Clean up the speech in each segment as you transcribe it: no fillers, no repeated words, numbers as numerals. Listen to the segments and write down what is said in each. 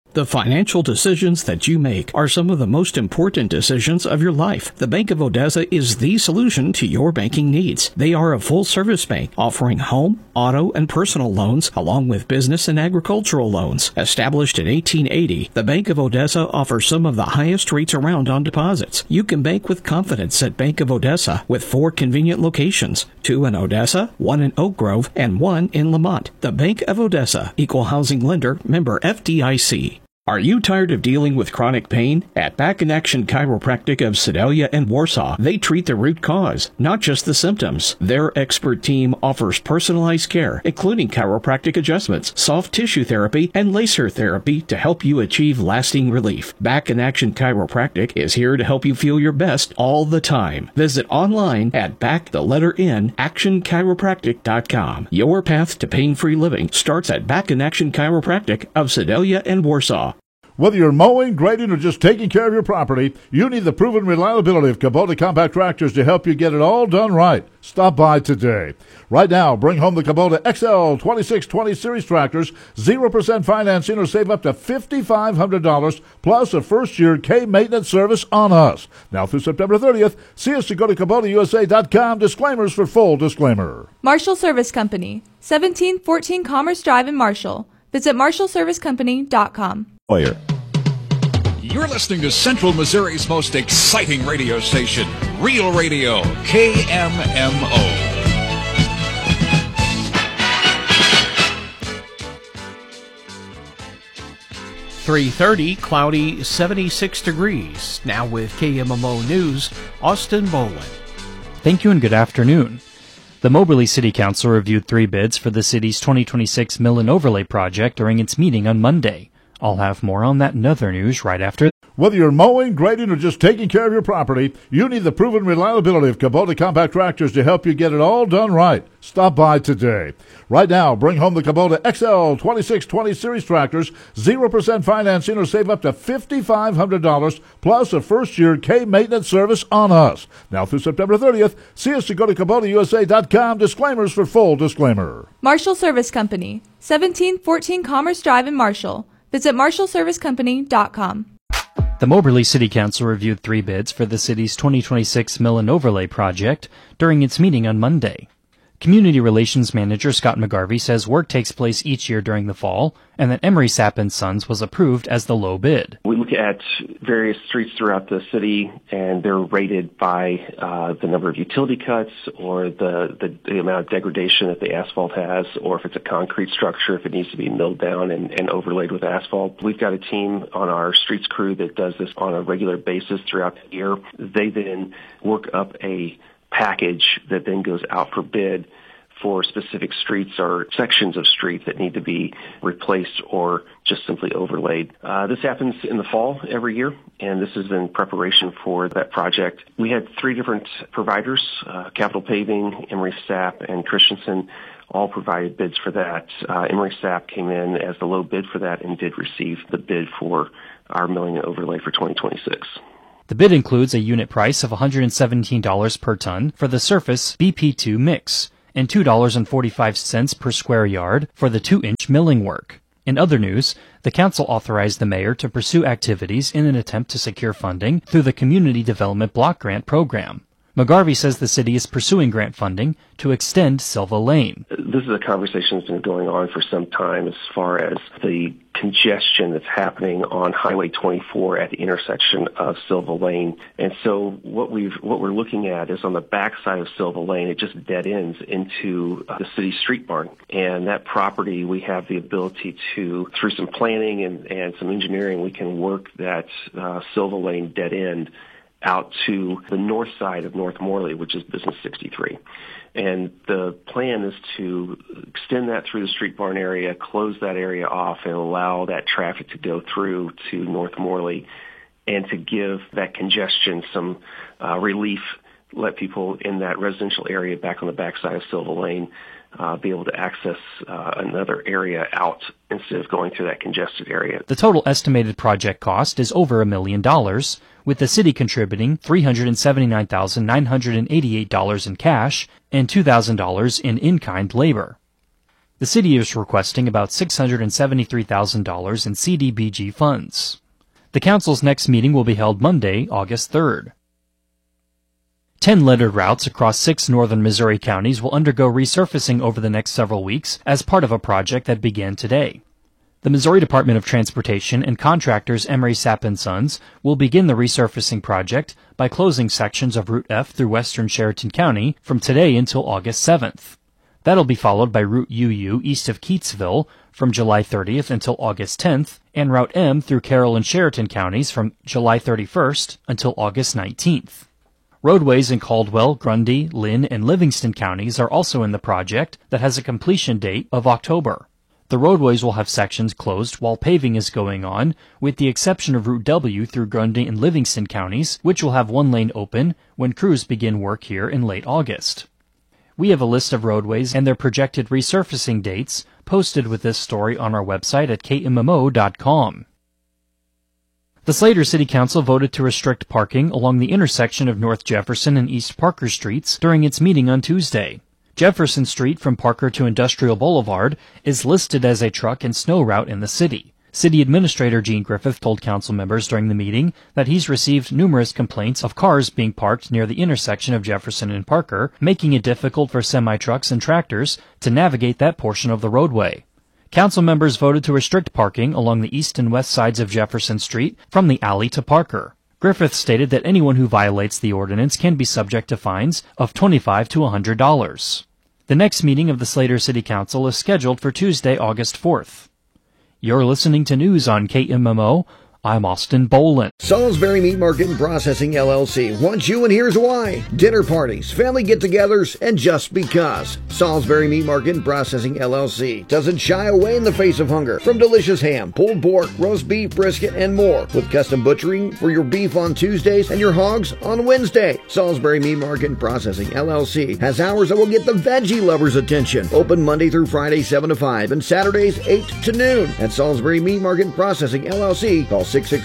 The financial decisions that you make are some of the most important decisions of your life. The Bank of Odessa is the solution to your banking needs. They are a full-service bank offering home, auto, and personal loans, along with business and agricultural loans. Established in 1880, the Bank of Odessa offers some of the highest rates around on deposits. You can bank with confidence at Bank of Odessa with 4 convenient locations, 2 in Odessa, 1 in Oak Grove, and 1 in Lamont. The Bank of Odessa, Equal Housing Lender, member FDIC. Are you tired of dealing with chronic pain? At Back in Action Chiropractic of Sedalia and Warsaw, they treat the root cause, not just the symptoms. Their expert team offers personalized care, including chiropractic adjustments, soft tissue therapy, and laser therapy to help you achieve lasting relief. Back in Action Chiropractic is here to help you feel your best all the time. Visit online at actionchiropractic.com. Your path to pain-free living starts at Back in Action Chiropractic of Sedalia and Warsaw. Whether you're mowing, grading, or just taking care of your property, you need the proven reliability of Kubota compact tractors to help you get it all done right. Stop by today. Right now, bring home the Kubota XL 2620 Series tractors, 0% financing, or save up to $5,500, plus a first-year K-maintenance service on us. Now through September 30th, see us to go to KubotaUSA.com. Disclaimers for full disclaimer. Marshall Service Company, 1714 Commerce Drive in Marshall. Visit MarshallServiceCompany.com. You're listening to Central Missouri's most exciting radio station, Real Radio, KMMO. .30, cloudy, 76 degrees. Now with KMMO News, Austin Bolin. Thank you and good afternoon. The Moberly City Council reviewed 3 bids for the city's 2026 Mill and Overlay project during its meeting on Monday. I'll have more on that and other news right after. Whether you're mowing, grading, or just taking care of your property, you need the proven reliability of Kubota compact tractors to help you get it all done right. Stop by today. Right now, bring home the Kubota XL 2620 Series tractors, 0% financing, or save up to $5,500, plus a first-year K-maintenance service on us. Now through September 30th, see us to go to KubotaUSA.com. Disclaimers for full disclaimer. Marshall Service Company, 1714 Commerce Drive in Marshall. Visit MarshallServiceCompany.com. The Moberly City Council reviewed 3 bids for the city's 2026 Mill and Overlay project during its meeting on Monday. Community Relations Manager Scott McGarvey says work takes place each year during the fall, and that Emery Sapp & Sons was approved as the low bid. We look at various streets throughout the city, and they're rated by the number of utility cuts or the amount of degradation that the asphalt has, or if it's a concrete structure, if it needs to be milled down and overlaid with asphalt. We've got a team on our streets crew that does this on a regular basis throughout the year. They then work up a package that then goes out for bid for specific streets or sections of street that need to be replaced or just simply overlaid. This happens in the fall every year, and this is in preparation for that project. We had 3 different providers, Capital Paving, Emery Sapp, and Christensen, all provided bids for that. Emery Sapp came in as the low bid for that and did receive the bid for our milling and overlay for 2026. The bid includes a unit price of $117 per ton for the surface BP2 mix and $2.45 per square yard for the 2-inch milling work. In other news, the council authorized the mayor to pursue activities in an attempt to secure funding through the Community Development Block Grant Program. McGarvey says the city is pursuing grant funding to extend Silva Lane. This is a conversation that's been going on for some time as far as the congestion that's happening on Highway 24 at the intersection of Silva Lane. And so what we're looking at is on the backside of Silva Lane, it just dead ends into the city street barn. And that property, we have the ability to, through some planning and some engineering, we can work that Silva Lane dead end out to the north side of North Morley, which is Business 63. And the plan is to extend that through the street barn area, close that area off, and allow that traffic to go through to North Morley, and to give that congestion some relief, let people in that residential area back on the backside of Silva Lane be able to access another area out instead of going through that congested area. The total estimated project cost is over $1 million, with the city contributing $379,988 in cash and $2,000 in in-kind labor. The city is requesting about $673,000 in CDBG funds. The council's next meeting will be held Monday, August 3rd. 10 lettered routes across 6 northern Missouri counties will undergo resurfacing over the next several weeks as part of a project that began today. The Missouri Department of Transportation and contractors Emery Sapp & Sons will begin the resurfacing project by closing sections of Route F through western Chariton County from today until August 7th. That'll be followed by Route UU east of Keatsville from July 30th until August 10th, and Route M through Carroll and Chariton counties from July 31st until August 19th. Roadways in Caldwell, Grundy, Lynn, and Livingston counties are also in the project that has a completion date of October. The roadways will have sections closed while paving is going on, with the exception of Route W through Grundy and Livingston counties, which will have one lane open when crews begin work here in late August. We have a list of roadways and their projected resurfacing dates posted with this story on our website at kmmo.com. The Slater City Council voted to restrict parking along the intersection of North Jefferson and East Parker Streets during its meeting on Tuesday. Jefferson Street from Parker to Industrial Boulevard is listed as a truck and snow route in the city. City Administrator Gene Griffith told council members during the meeting that he's received numerous complaints of cars being parked near the intersection of Jefferson and Parker, making it difficult for semi-trucks and tractors to navigate that portion of the roadway. Council members voted to restrict parking along the east and west sides of Jefferson Street from the alley to Parker. Griffith stated that anyone who violates the ordinance can be subject to fines of $25 to $100. The next meeting of the Slater City Council is scheduled for Tuesday, August 4th. You're listening to news on KMMO. I'm Austin Boland. Salisbury Meat Market and Processing LLC wants you, and here's why. Dinner parties, family get-togethers, and just because. Salisbury Meat Market and Processing LLC doesn't shy away in the face of hunger. From delicious ham, pulled pork, roast beef, brisket, and more. With custom butchering for your beef on Tuesdays and your hogs on Wednesday. Salisbury Meat Market and Processing LLC has hours that will get the veggie lovers' attention. Open Monday through Friday 7 to 5 and Saturdays 8 to noon. At Salisbury Meat Market and Processing LLC, call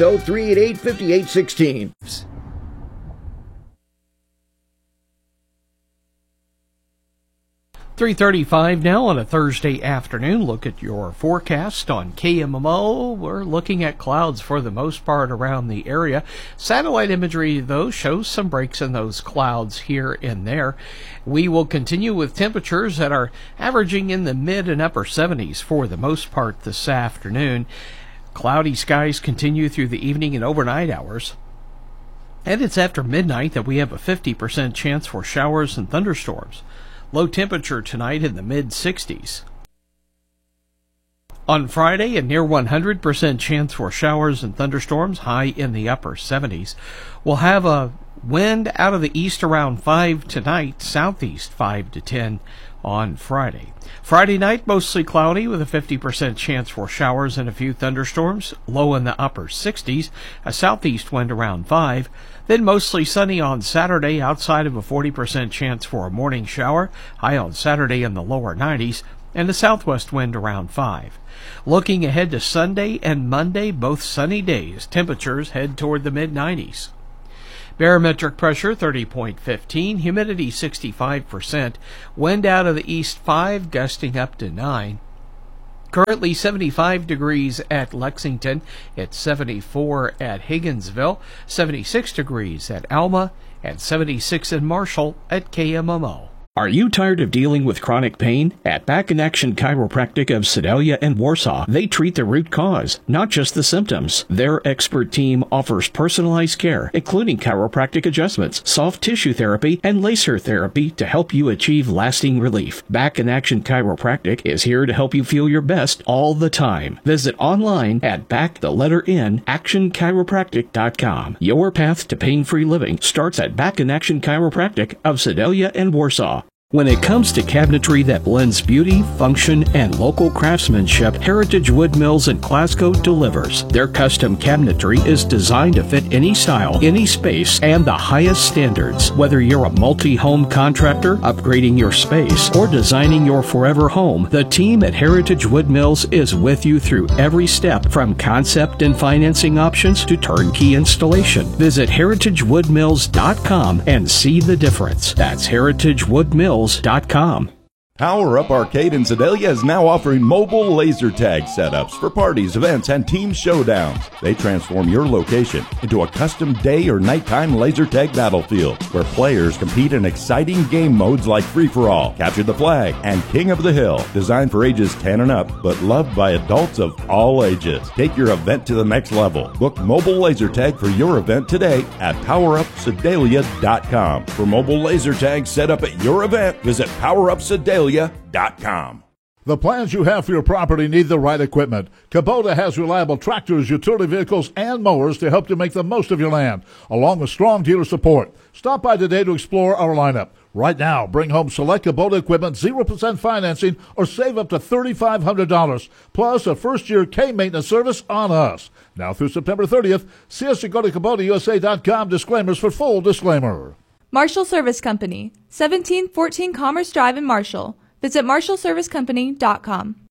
660-388-5816. 3:35 now on a Thursday afternoon. Look at your forecast on KMMO. We're looking at clouds for the most part around the area. Satellite imagery, though, shows some breaks in those clouds here and there. We will continue with temperatures that are averaging in the mid and upper 70s for the most part this afternoon. Cloudy skies continue through the evening and overnight hours. And it's after midnight that we have a 50% chance for showers and thunderstorms. Low temperature tonight in the mid-60s. On Friday, a near 100% chance for showers and thunderstorms, high in the upper 70s. We'll have a wind out of the east around 5 tonight, southeast 5 to 10 on Friday. Friday night, mostly cloudy with a 50% chance for showers and a few thunderstorms, low in the upper 60s, a southeast wind around 5. Then mostly sunny on Saturday, outside of a 40% chance for a morning shower, high on Saturday in the lower 90s, and a southwest wind around 5. Looking ahead to Sunday and Monday, both sunny days, temperatures head toward the mid-90s. Barometric pressure 30.15, humidity 65%, wind out of the east 5, gusting up to 9. Currently 75 degrees at Lexington, it's 74 at Higginsville, 76 degrees at Alma, and 76 in Marshall at KMMO. Are you tired of dealing with chronic pain? At Back in Action Chiropractic of Sedalia and Warsaw, they treat the root cause, not just the symptoms. Their expert team offers personalized care, including chiropractic adjustments, soft tissue therapy, and laser therapy to help you achieve lasting relief. Back in Action Chiropractic is here to help you feel your best all the time. Visit online at actionchiropractic.com. Your path to pain-free living starts at Back in Action Chiropractic of Sedalia and Warsaw. When it comes to cabinetry that blends beauty, function, and local craftsmanship, Heritage Wood Mills in Glasgow delivers. Their custom cabinetry is designed to fit any style, any space, and the highest standards. Whether you're a multi-home contractor, upgrading your space, or designing your forever home, the team at Heritage Wood Mills is with you through every step, from concept and financing options to turnkey installation. Visit heritagewoodmills.com and see the difference. That's heritagewoodmills.com. Power Up Arcade in Sedalia is now offering mobile laser tag setups for parties, events, and team showdowns. They transform your location into a custom day or nighttime laser tag battlefield where players compete in exciting game modes like Free-for-All, Capture the Flag, and King of the Hill, designed for ages 10 and up, but loved by adults of all ages. Take your event to the next level. Book mobile laser tag for your event today at PowerUpSedalia.com. For mobile laser tag set up at your event, visit PowerUpSedalia.com. The plans you have for your property need the right equipment. Kubota has reliable tractors, utility vehicles, and mowers to help you make the most of your land, along with strong dealer support. Stop by today to explore our lineup. Right now, bring home select Kubota equipment, 0% financing, or save up to $3,500, plus a first-year K-maintenance service on us. Now through September 30th, see us at go to KubotaUSA.com. Disclaimers for full disclaimer. Marshall Service Company, 1714 Commerce Drive in Marshall. Visit marshallservicecompany.com.